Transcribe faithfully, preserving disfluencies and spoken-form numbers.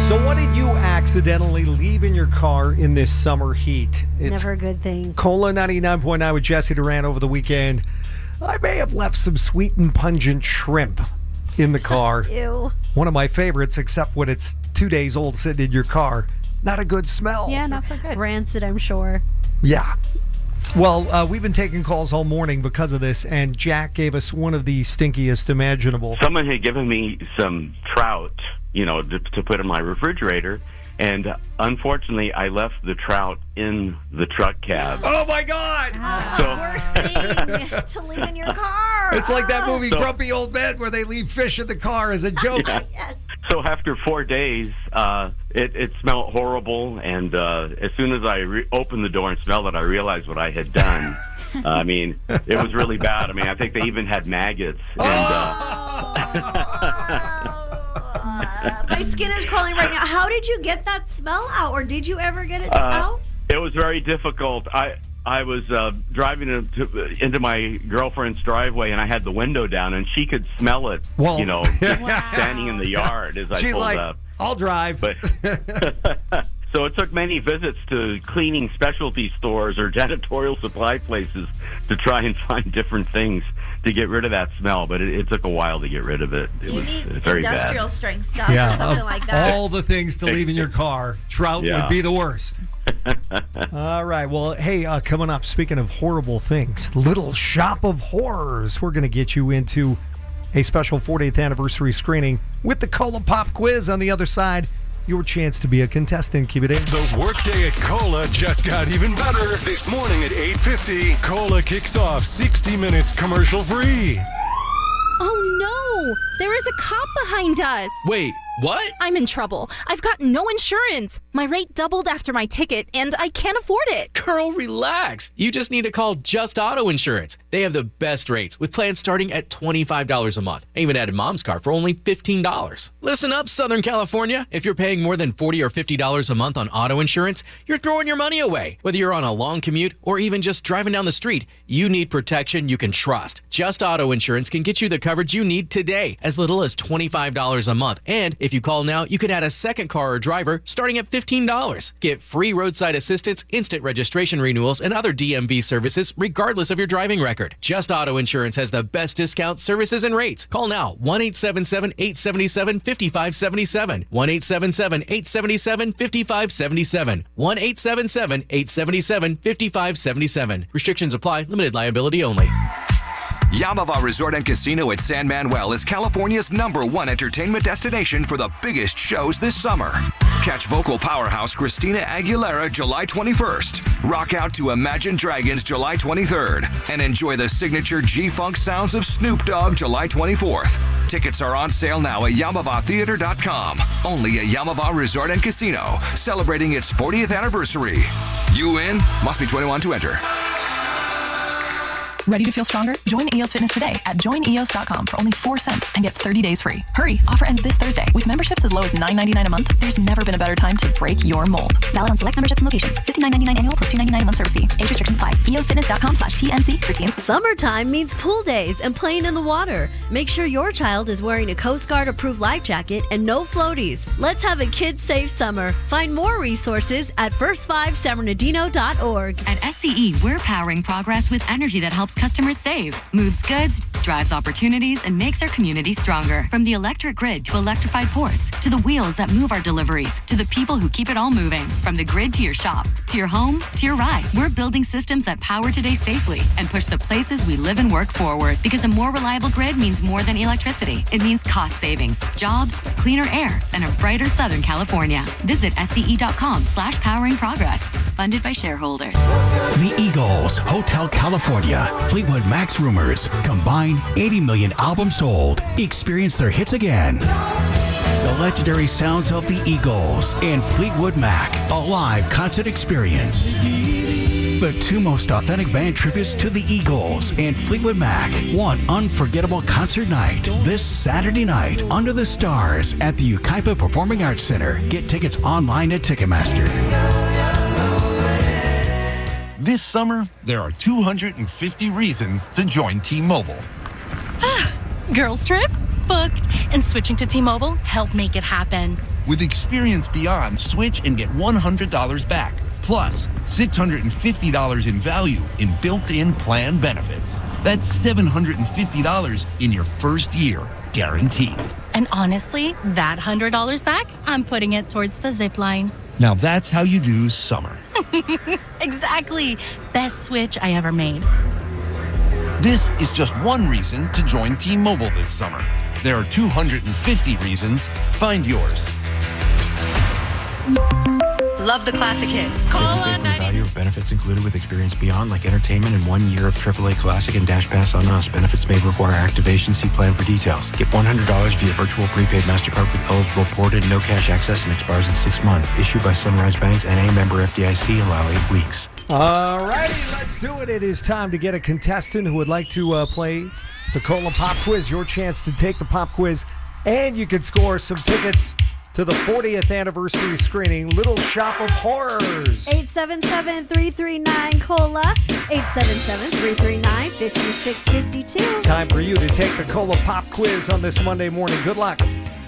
So what did you accidentally leave in your car in this summer heat? It's Never a good thing. Cola ninety-nine point nine with Jesse Duran over the weekend. I may have left some sweet and pungent shrimp in the car. Ew. One of my favorites, except when it's two days old sitting in your car. Not a good smell. Yeah, not so good. Rancid, I'm sure. Yeah. Well, uh, we've been taking calls all morning because of this, and Jack gave us one of the stinkiest imaginable. Someone had given me some trout, you know, to, to put in my refrigerator, and uh, unfortunately, I left the trout in the truck cab. Oh, my God! Oh, So- worst thing to leave in your car. It's like that movie So- Grumpy Old Men where they leave fish in the car as a joke. Yeah. Yes. So after four days, uh, it, it smelled horrible, and uh, as soon as I re- opened the door and smelled it, I realized what I had done. uh, I mean, it was really bad. I mean, I think they even had maggots. And, uh, Uh, my skin is crawling right now. How did you get that smell out, or did you ever get it uh, out? it was very difficult. I I was uh, driving into, into my girlfriend's driveway, and I had the window down, and she could smell it, Well- you know, just standing in the yard as I She's pulled like, up. I'll drive. But so it took many visits to cleaning specialty stores or janitorial supply places to try and find different things to get rid of that smell. But it, it took a while to get rid of it. It You was need very industrial bad. strength stuff or yeah, something of like that. all the things to leave in your car, trout Yeah. would be the worst. All right. Well, hey, uh, coming up, speaking of horrible things, Little Shop of Horrors. We're going to get you into a special fortieth anniversary screening with the Cola Pop Quiz on the other side. Your chance to be a contestant. Keep it in. The workday at Cola just got even better. This morning at eight fifty, Cola kicks off sixty minutes commercial free. Oh no! There is a cop behind us. Wait, what? I'm in trouble. I've got no insurance. My rate doubled after my ticket, and I can't afford it. Girl, relax. You just need to call Just Auto Insurance. They have the best rates with plans starting at twenty-five dollars a month. I even added Mom's car for only fifteen dollars. Listen up, Southern California. If you're paying more than forty dollars or fifty dollars a month on auto insurance, you're throwing your money away. Whether you're on a long commute or even just driving down the street, you need protection you can trust. Just Auto Insurance can get you the coverage you need today, as little as twenty-five dollars a month. And if you call now, you could add a second car or driver starting at fifteen dollars. Get free roadside assistance, instant registration renewals, and other D M V services regardless of your driving record. Just Auto Insurance has the best discounts, services, and rates. Call now, one eight seven seven, eight seven seven, five five seven seven, one eight seven seven, eight seven seven, five five seven seven, one eight seven seven, eight seven seven, five five seven seven. Restrictions apply, limited liability only. Yamava Resort and Casino at San Manuel is California's number one entertainment destination for the biggest shows this summer. Catch vocal powerhouse Christina Aguilera July twenty-first, rock out to Imagine Dragons July twenty-third, and enjoy the signature G-Funk sounds of Snoop Dogg July twenty-fourth. Tickets are on sale now at yamava theater dot com. Only at Yamava Resort and Casino, celebrating its fortieth anniversary. You in? Must be twenty-one to enter. Ready to feel stronger? Join E O S Fitness today at join E O S dot com for only four cents and get thirty days free. Hurry! Offer ends this Thursday. With memberships as low as nine ninety-nine a month, there's never been a better time to break your mold. Valid on select memberships and locations. fifty-nine ninety-nine annual plus two ninety-nine a month service fee. Age restrictions apply. E O S fitness dot com slash T N C for teens. Summertime means pool days and playing in the water. Make sure your child is wearing a Coast Guard approved life jacket and no floaties. Let's have a kid-safe summer. Find more resources at first five san bernardino dot org. At S C E, we're powering progress with energy that helps customers save, moves goods, drives opportunities, and makes our community stronger. From the electric grid to electrified ports, to the wheels that move our deliveries, to the people who keep it all moving. From the grid to your shop, to your home, to your ride. We're building systems that power today safely and push the places we live and work forward. Because a more reliable grid means more than electricity. It means cost savings, jobs, cleaner air, and a brighter Southern California. Visit S C E dot com slash powering progress. Funded by shareholders. The Eagles, Hotel California, Fleetwood Mac's Rumors, combined eighty million albums sold. Experience their hits again. The legendary sounds of the Eagles and Fleetwood Mac, a live concert experience. The two most authentic band tributes to the Eagles and Fleetwood Mac. One unforgettable concert night this Saturday night under the stars at the Ukaipa Performing Arts Center. Get tickets online at Ticketmaster. This summer, there are two hundred fifty reasons to join T-Mobile. Girls trip? Booked. And switching to T-Mobile helped make it happen. With Experience Beyond, switch and get one hundred dollars back. Plus, six hundred fifty dollars in value in built-in plan benefits. That's seven hundred fifty dollars in your first year, guaranteed. And honestly, that one hundred dollars back, I'm putting it towards the zip line. Now that's how you do summer. Exactly. Best switch I ever made. This is just one reason to join T-Mobile this summer. There are two hundred fifty reasons. Find yours. Love the classic hits. Savings based on the value of benefits included with Experience Beyond, like entertainment and one year of triple A Classic and Dash Pass on us. Benefits may require activation. See plan for details. Get one hundred dollars via virtual prepaid MasterCard with eligible port and no cash access, and expires in six months. Issued by Sunrise Banks, N A, member F D I C. Allow eight weeks. All righty, let's do it. It is time to get a contestant who would like to uh, play the Cola Pop Quiz. Your chance to take the pop quiz, and you could score some tickets to the fortieth anniversary screening, Little Shop of Horrors. eight seven seven, three three nine, COLA. eight seven seven, three three nine, five six five two. Time for you to take the Cola Pop Quiz on this Monday morning. Good luck.